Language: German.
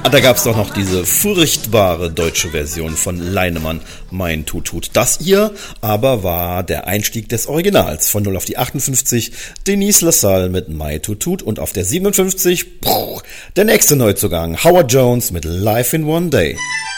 Da gab's doch noch diese furchtbare deutsche Version von Leinemann, Mein Tutut. Das hier aber war der Einstieg des Originals. Von 0 auf die 58 Denise LaSalle mit My Tutut und auf der 57 der nächste Neuzugang Howard Jones mit Life in One Day.